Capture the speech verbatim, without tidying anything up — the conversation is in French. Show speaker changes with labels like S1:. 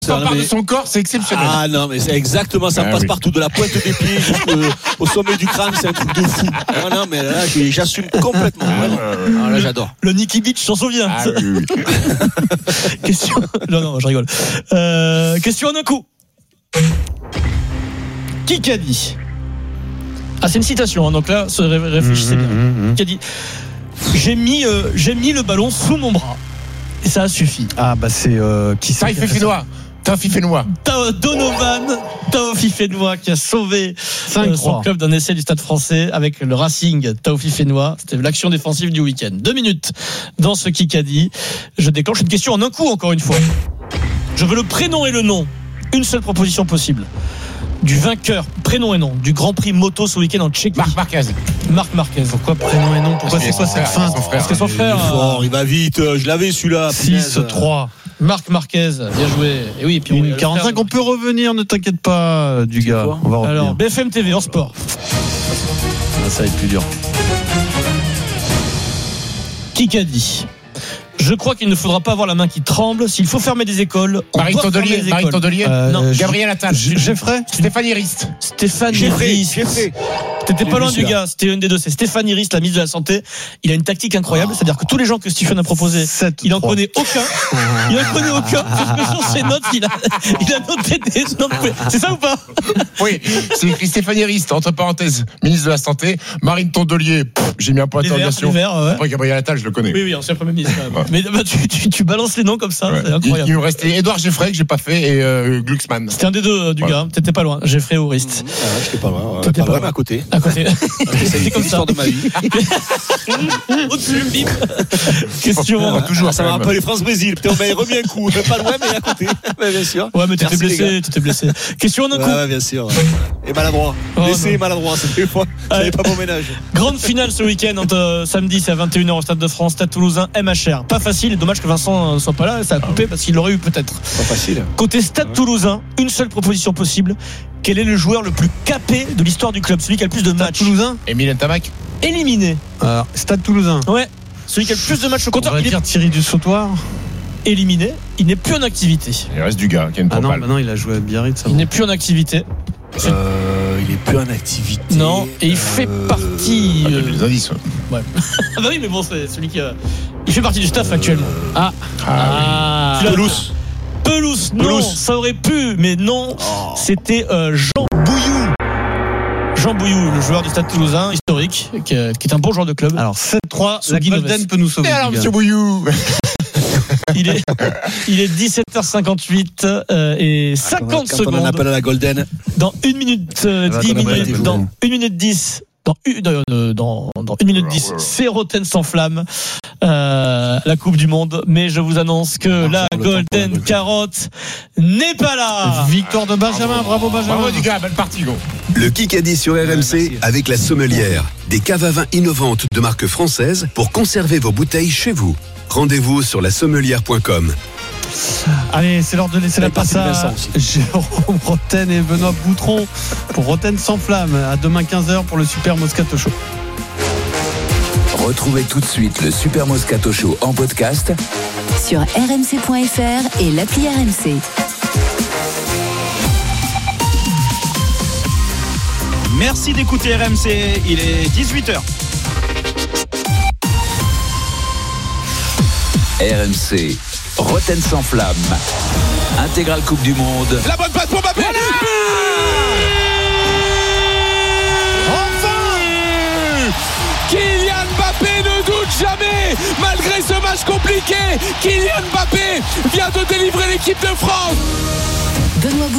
S1: Quand on parle de son corps, c'est exceptionnel.
S2: Ah non, mais c'est exactement ça. Ah, passe oui. partout, de la pointe des pieds jusqu'au sommet du crâne. C'est un truc de fou. Ah non, mais là, j'assume complètement. Ah, là, j'adore.
S3: Le Nicky Beach, j'en souviens.
S1: Ah, oui, oui.
S3: Question. Non, non, je rigole. Euh, question en un coup. Qui qu'a dit? Ah, c'est une citation. Hein, donc là, réfléchissez bien. Mmh, mmh. Qui a dit? J'ai mis, euh, j'ai mis le ballon sous mon bras. Et ça a suffi.
S4: Ah, bah c'est euh, qui
S1: ça, il fait Fénois. Taofi Fénois.
S3: Donovan Taofi Fénois qui a sauvé euh, son club d'un essai du Stade Français avec le Racing Taofi Fénois. C'était l'action défensive du week-end. Deux minutes dans ce Kikadi. Je déclenche une question en un coup, encore une fois. Je veux le prénom et le nom. Une seule proposition possible. Du vainqueur, prénom et nom, du Grand Prix moto ce week-end en Tchéquie.
S1: Marc Marquez.
S3: Marc Marquez.
S4: Pourquoi prénom et nom? Pourquoi c'est quoi cette fin?
S3: Parce que son frère.
S2: Il, fort, il va vite. Je l'avais celui-là.
S4: six trois.
S3: Marc Marquez, bien joué. Et oui, puis
S4: on, quarante-cinq, on peut revenir, ne t'inquiète pas, du gars. On va revenir.
S3: Alors, B F M T V en sport.
S4: Ah, ça va être plus dur.
S3: Qui qu'a dit? Je crois qu'il ne faudra pas avoir la main qui tremble. S'il faut fermer des écoles, on
S1: Marie
S3: doit
S1: Tondelier,
S3: fermer des
S1: Marie
S3: écoles.
S1: Tondelier,
S3: euh, non,
S1: Gabriel Attal,
S4: Geoffrey,
S1: Stéphanie Rist,
S3: Stéphanie Rist. T'étais pas loin du gars. C'était une des deux. C'est Stéphanie Rist, la ministre de la Santé. Il a une tactique incroyable, oh. C'est-à-dire que tous les gens que Stephen a proposés, il en connaît aucun. Il en connaît aucun. Parce que sur ses notes, il a, il a noté des noms. C'est ça ou pas?
S1: Oui, c'est écrit Stéphanie Rist, entre parenthèses, ministre de la Santé. Marine Tondelier, pff, j'ai mis un point d'interrogation. Ouais.
S3: Après
S1: Gabriel Attal, je le connais.
S3: Oui, oui, ancien Premier ministre. Ouais. Mais bah, tu, tu, tu balances les noms comme ça, ouais. C'est incroyable.
S1: Il, il me restait Édouard Geoffrey que j'ai pas fait et euh, Glucksmann.
S3: C'était un des deux euh, du ouais. gars. T'étais pas loin. Geoffrey ou Rist.
S2: Mmh. Ah, j'étais pas loin. Ouais,
S3: T'étais
S2: pas
S3: pas
S2: loin, à côté.
S3: À côté.
S2: C'était comme ça de ma vie.
S3: Au-dessus, bim. Question.
S2: Ah, toujours. Ah, ça m'a rappelé France-Brésil. Peut-être on m'a remis un coup. Pas loin, mais à côté. Ouais, bien sûr.
S3: Ouais, mais t'étais blessé. T'étais blessé. Question en un coup.
S2: Ouais, bien sûr. Et maladroit. Oh, blessé et maladroit. Ça fait fois. J'avais pas bon ménage.
S3: Grande finale ce week-end. Entre samedi, c'est à vingt et une heures au Stade de France. Stade Toulousain, M H R. Pas facile. Dommage que Vincent ne soit pas là. Ça a coupé parce qu'il l'aurait eu peut-être.
S2: Pas facile.
S3: Côté Stade Toulousain, une seule proposition possible. Quel est le joueur le plus capé de l'histoire du club? Celui qui a le plus de matchs.
S4: Toulousain.
S1: Émile Ntamak.
S3: Éliminé.
S4: Alors, Stade Toulousain.
S3: Ouais. Celui qui a le plus de matchs au compteur.
S4: On va dire Thierry du Sautoir.
S3: Éliminé. Il n'est plus en activité.
S1: Il reste du gars qui a une
S4: ah non,
S1: propale.
S4: bah non, il a joué à Biarritz.
S3: Il n'est plus en activité.
S2: Euh, il est plus en activité.
S3: Non, et il fait euh... partie.
S1: Ah, euh... les indices.
S3: Ouais. Ah bah oui, mais bon, c'est celui qui a. Il fait partie du staff actuellement. Ah.
S1: Ah.
S3: ah. Pelouse. Pelouse. Non, Pelouse. Ça aurait pu, mais non. Oh. C'était euh, Jean Bouillou. Jean Bouillou, le joueur du Stade Toulousain, historique, qui est, qui est un bon joueur de club.
S4: Alors sept trois, la Golden peut nous sauver.
S1: Et alors, monsieur Bouillou.
S3: Il est, il est dix-sept heures cinquante-huit euh, et cinquante
S2: quand
S3: secondes.
S2: On appelle à la Golden.
S3: Dans une minute euh, dix minutes, dans une minute dix. Dans une, euh, dans, dans une minute dix, c'est Rotten sans flamme, euh, la Coupe du Monde. Mais je vous annonce que la Golden Carotte n'est pas là.
S4: Victoire de Benjamin, bravo, bravo Benjamin.
S1: Bravo du gars, belle partie, go.
S5: Le Kikadi sur R M C avec la Sommelière. Des caves à vin innovantes de marque française pour conserver vos bouteilles chez vous. Rendez-vous sur la sommelière point com.
S4: Allez, c'est l'heure de laisser la place à Jérôme Rotten et Benoît Boutron pour Rotten sans flamme. À demain quinze heures pour le Super Moscato Show.
S6: Retrouvez tout de suite le Super Moscato Show en podcast
S7: sur r m c point f r et l'appli R M C.
S8: Merci d'écouter R M C, il est dix-huit heures.
S6: R M C, Rotten sans flamme, intégrale Coupe du Monde.
S1: La bonne passe pour Mbappé. Voilà. Enfin, Kylian Mbappé ne doute jamais, malgré ce match compliqué. Kylian Mbappé vient de délivrer l'équipe de France.
S7: Benoît